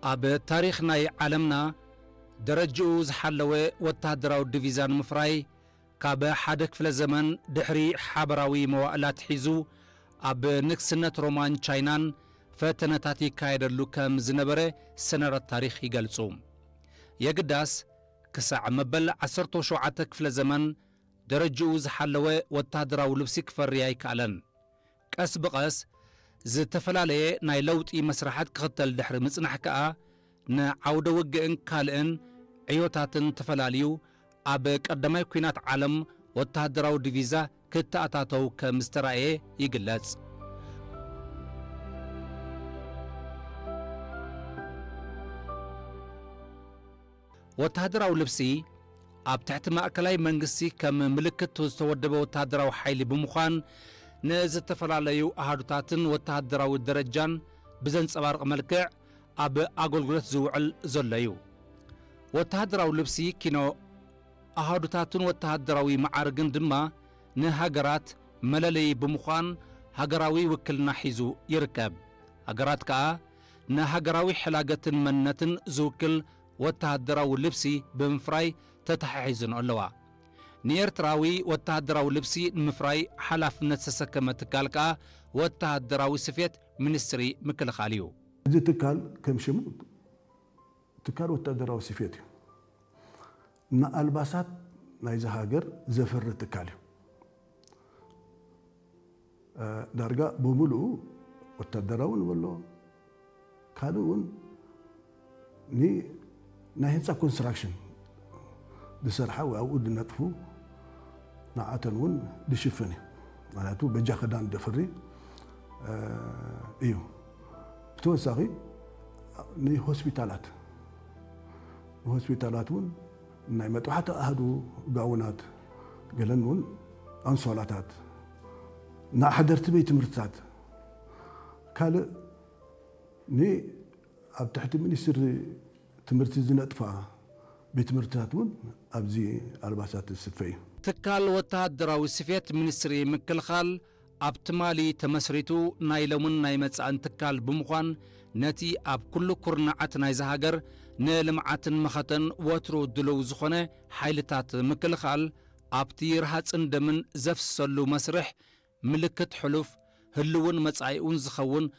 ኣብ ታሪኽ ናይ ዓለምና ደረጃኡ ዝሓለወ ወታደራዊ ዲቪዛን ምፍራይ ካብ ሓደ ክፍለ ዘመን ድሕሪ ሓበራዊ መዋእላት ሒዙ ኣብ ንግስነት ሮማን ቻይናን ፈተነታት ይካየደሉ ከም ዝነበረ ሰነራት ታሪኽ ይገልጹ። የግዳስ ክሳዕ መበል 17 ክፍለ ዘመን ደረጃኡ ዝሓለወ ወታደራዊ ልብሲ ክፈርይ ኣይከኣለን። ቀስ ብቐስ ዝተፈላለየ ናይ ለውጢ መስራሓት ክኽተል ድሕሪ ምጽናሕ ከኣ ንዓውደ ውግእን ካልእን ዕዮታትን ተፈላለዩ ኣብ ቀዳማይ ኩናት ዓለም ወታደራዊ ዲቪዛ ክተኣታተው ከም ዝተረኣየ ይግለጽ። ወታደራዊ ልብሲ ኣብ ትሕቲ ማእከላይ መንግስቲ ከም ምልክት ዝተወደበ ወታደራዊ ሓይሊ ብምዃን ንዝተፈላለዩ ኣሃዱታትን ወታደራዊ ደረጃን ብዘንጸባርቕ መልክዕ ኣብ ኣገልግሎት ዝውዕል ዘሎ እዩ። ወታደራዊ ልብሲ ኪኖ ኣሃዱታትን ወታደራዊ ማዓርግን ድማ ንሃገራት መለለይ ብምዃን ሃገራዊ ውክልና ሒዙ ይርከብ። ሃገራት ከኣ ንሃገራዊ ሕላገትን መንነትን ዝውክል ወታደራዊ ልብሲ ብምፍራይ ተተሓሒዘን ኣለዋ። ንኤርትራዊ ወታደራዊ ልብሲ ንምፍራይ ሓላፍነት ዝተሰከመ ትካል ከኣ ወታደራዊ ስፌት ሚኒስትሪ ምክልኻል እዩ። እዚ ትካል ከም ሽሙ ትካል ወታደራዊ ስፌት እዩ። ንኣልባሳት ናይዚ ሃገር ዘፍሪ ትካል እዩ። ዳርጋ ብምሉኡ ወታደራዊ ንበሎ ካልእ እውን ናይ ህንፃ ኮንስትራክሽን ዝሰርሓ ወይ ኣብኡ ዝነጥፉ ንዓተን እውን ዝሽፍን እዩ ማለት በጃ ክዳን ደፍሪ እዩ። ብተወሳኺ ንሆስፒታላት እውን ናይ መጥባሕቲ ኣሃዱ ጋውናት ገለን እውን ኣንሶላታት ንሓደርቲ ቤት ትምህርትታት ካልእ ኣብ ትሕቲ ሚኒስትሪ ትምህርቲ ዝነጥፋ ቤት ትምህርትታት እውን ኣብዚ ኣልባሳት ዝስፈ እዩ። ትካል ወታደራዊ ስፌት ሚኒስትሪ ምክልኻል ኣብ ትማሊ ተመስሪቱ ናይ ሎምን ናይ መጻእን ትካል ብምዃን ነቲ ኣብ ኩሉ ኩርናዓት ናይዚ ሃገር ንልምዓትን መኸተን ወትሩ ድልው ዝኾነ ሓይልታት ምክልኻል ኣብቲ ረሃፅን ደምን ዘፍሰሉ መስርሕ ምልክት ሕሉፍ ህልውን መጻኢኡን ዝኸውን